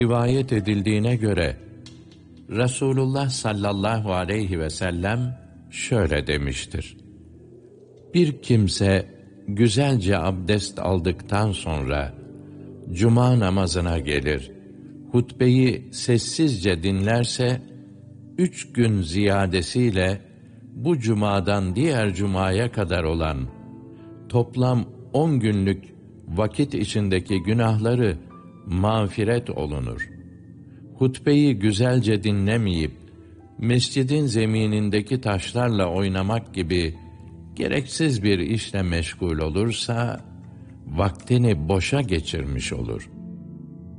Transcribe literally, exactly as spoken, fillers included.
Rivayet edildiğine göre Resulullah sallallahu aleyhi ve sellem şöyle demiştir: Bir kimse güzelce abdest aldıktan sonra cuma namazına gelir, hutbeyi sessizce dinlerse, üç gün ziyadesiyle bu cumadan diğer cumaya kadar olan toplam on günlük vakit içindeki günahları mağfiret olunur. Hutbeyi güzelce dinlemeyip, mescidin zeminindeki taşlarla oynamak gibi gereksiz bir işle meşgul olursa, vaktini boşa geçirmiş olur.